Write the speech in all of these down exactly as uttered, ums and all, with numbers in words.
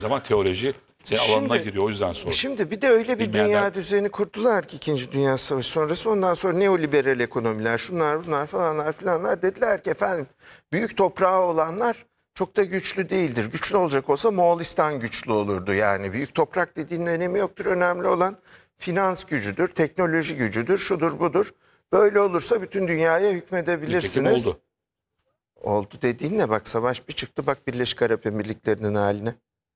zaman teoloji senin Şimdi- alanına giriyor, o yüzden sordum. Şimdi bir de öyle bir Bilmeyenler- dünya düzeni kurdular ki İkinci Dünya Savaşı sonrası. Ondan sonra neoliberal ekonomiler, şunlar bunlar falanlar filanlar dediler ki efendim büyük toprağı olanlar çok da güçlü değildir. Güçlü olacak olsa Moğolistan güçlü olurdu yani. Büyük toprak dediğinin önemi yoktur. Önemli olan finans gücüdür, teknoloji gücüdür, şudur budur. Böyle olursa bütün dünyaya hükmedebilirsiniz. Nitekim oldu. Oldu dediğin ne? Bak savaş bir çıktı, bak Birleşik Arap Emirlikleri'nin haline.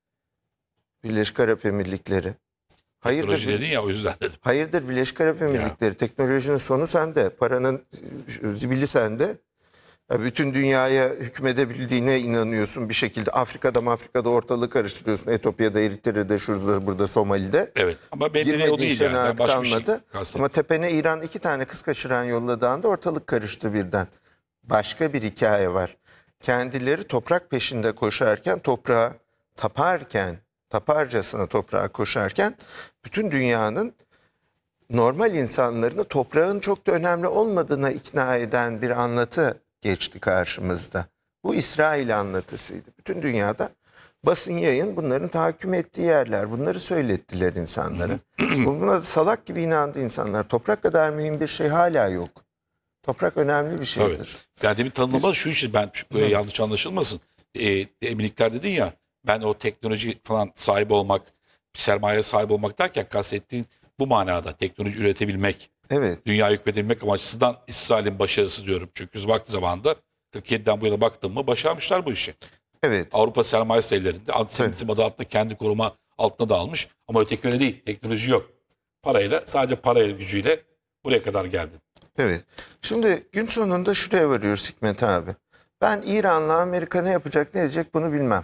Birleşik Arap Emirlikleri. Hayırdır, Teknoloji dedin ya, o yüzden dedim. hayırdır Birleşik Arap Emirlikleri. Teknolojinin sonu sende. Paranın zibili sende. Ya bütün dünyaya hükmedebildiğine inanıyorsun bir şekilde. Afrika'da Afrika'da ortalığı karıştırıyorsun. Etiyopya'da, Eritre'de, şurada, burada, Somali'de. Evet, ama benim dediğim o Girmediği değil işe yani. Ben naat başka bir şey kalmadı. kastettim. Ama tepene İran iki tane kız kaçıran yolladığında ortalık karıştı birden. Başka bir hikaye var. Kendileri toprak peşinde koşarken, toprağa taparken, taparcasına toprağa koşarken bütün dünyanın normal insanlarını toprağın çok da önemli olmadığına ikna eden bir anlatı geçti karşımızda. Bu İsrail anlatısıydı. Bütün dünyada basın yayın bunların tahakküm ettiği yerler. Bunları söylettiler insanlara. Buna salak gibi inandı insanlar. Toprak kadar mühim bir şey hala yok. Toprak önemli bir şeydir. Evet. Yani demin tanımlama şu için, ben böyle yanlış anlaşılmasın. E, eminlikler dedin ya, ben o teknoloji falan sahibi olmak, sermaye sahibi olmak derken kastettiğin bu manada teknoloji üretebilmek, Evet. dünya hükmedebilmek amaçlısından İsrail'in başarısı diyorum. Çünkü vakti zamanında kırk yediden bu yana baktım mı başarmışlar bu işi. Evet. Avrupa sermaye sitelerinde antisemitizm adı altında kendi koruma altına da almış. Ama öteki öyle değil. Teknoloji yok. Parayla, sadece parayla, gücüyle buraya kadar geldin. Evet. Şimdi gün sonunda şuraya varıyoruz Hikmet abi. Ben İran'la Amerika ne yapacak ne edecek bunu bilmem.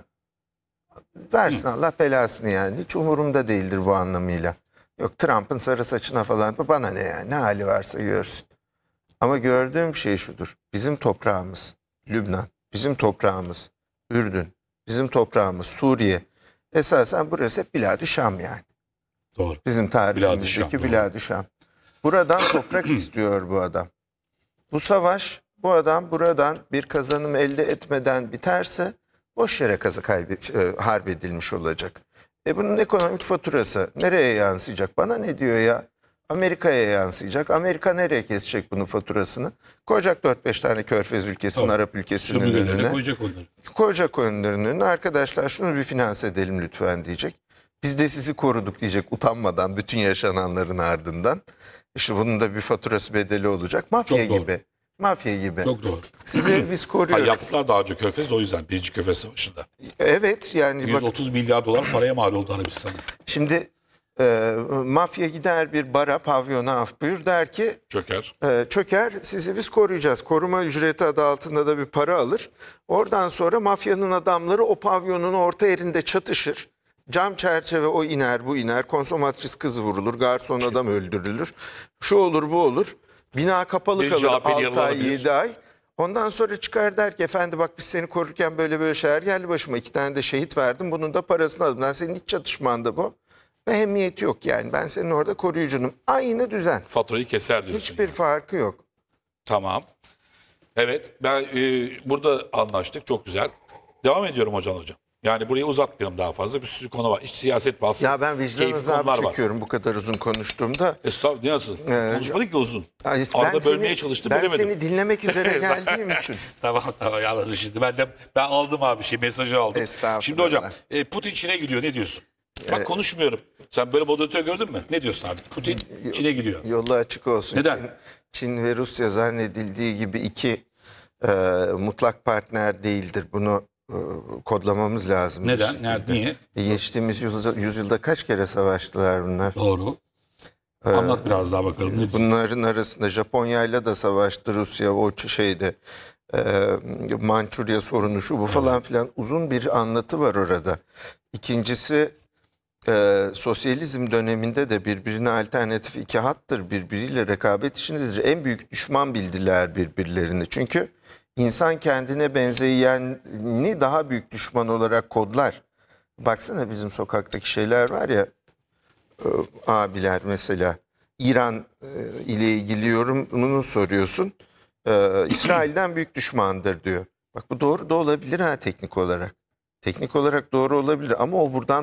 Versin Allah belasını yani. Hiç umurumda değildir bu anlamıyla. Yok Trump'ın sarı saçına falan bana ne yani, ne hali varsa görsün. Ama gördüğüm şey şudur. Bizim toprağımız Lübnan, bizim toprağımız Ürdün, bizim toprağımız Suriye. Esasen burası hep Bilad-ı Şam yani. Doğru. Bizim tarihimizdeki Bilad-ı Şam, doğru. Bilad-ı Şam. Buradan toprak istiyor bu adam. Bu savaş bu adam buradan bir kazanım elde etmeden biterse boş yere kazı kaybet, e, harp edilmiş olacak. E bunun ekonomik faturası nereye yansıyacak? Bana ne diyor ya? Amerika'ya yansıyacak. Amerika nereye kesecek bunun faturasını? Koyacak dört beş tane Körfez ülkesinin, Tabii. Arap ülkesinin Sömürgelerine önüne. koyacak onları. Koyacak önlerinin önüne. Arkadaşlar şunu bir finanse edelim lütfen diyecek. Biz de sizi koruduk diyecek utanmadan bütün yaşananların ardından. İşte bunun da bir faturası bedeli olacak. Mafya Çok doğru. gibi. Mafya gibi. Çok doğru. Sizi biz Ha, koruyoruz. yaptılar daha önce Körfez, o yüzden Birinci Körfez Savaşı'nda. Evet yani bak yüz otuz milyar dolar paraya mal oldu Arabistan'a. şimdi e, mafya gider bir bara, pavyona af buyur der ki Çöker. e, çöker sizi biz koruyacağız. Koruma ücreti adı altında da bir para alır. Oradan sonra mafyanın adamları o pavyonun orta yerinde çatışır. Cam çerçeve o iner bu iner. Konsomatris kız vurulur. Garson adam öldürülür. Şu olur bu olur. Bina kapalı Bir kalır C H P'li altı ay yıllar yedi ay. Ondan sonra çıkar der ki efendi bak biz seni korurken böyle böyle şeyler geldi başıma. İki tane de şehit verdim. Bunun da parasını aldım. Ben senin hiç çatışmanda bu. Mühemmiyeti yok yani. Ben senin orada koruyucunum. Aynı düzen. Faturayı keser diyorsun. Hiçbir farkı yok. Tamam. Evet, ben e, burada anlaştık. Çok güzel. Devam ediyorum hocam hocam. Yani burayı uzatmayalım daha fazla. Bir sürü konu var. İç siyaset bahsi. Ya ben vicdan keyifli azabı konular var. çekiyorum bu kadar uzun konuştuğumda. Estağfurullah, ne nasıl? Ee, Konuşmadık ki uzun. Ay, Arada ben bölmeye seni- çalıştım, Ben bölemedim. seni dinlemek üzere geldiğim için. Tamam tamam, anladım şimdi. Ben de ben aldım abi şey mesajı aldım. Estağfurullah. Şimdi hocam e, Putin Çin'e gidiyor, ne diyorsun? Bak konuşmuyorum. Sen böyle moderatör gördün mü? Ne diyorsun abi? Putin Çin'e gidiyor. Yolu açık olsun. Neden? Çin, Çin ve Rusya zannedildiği gibi iki e, mutlak partner değildir. Bunu e, kodlamamız lazım. bir Neden? şekilde. Nerede? Niye? E, geçtiğimiz yüzyılda, yüzyılda kaç kere savaştılar bunlar? Doğru. Anlat biraz daha bakalım. Ne diyorsun? Bunların arasında Japonya'yla da savaştı Rusya o ç- şeyde e, Mançurya sorunu şu bu falan filan uzun bir anlatı var orada. İkincisi e, sosyalizm döneminde de birbirine alternatif iki hattır, birbiriyle rekabet içindedir. En büyük düşman bildiler birbirlerini. Çünkü insan kendine benzeyeni daha büyük düşman olarak kodlar. Baksana bizim sokaktaki şeyler var ya, e, abiler mesela İran e, ile ilgili yorumunu soruyorsun. E, İsrail'den büyük düşmandır diyor. Bak bu doğru da olabilir ha teknik olarak. Teknik olarak doğru olabilir ama o buradan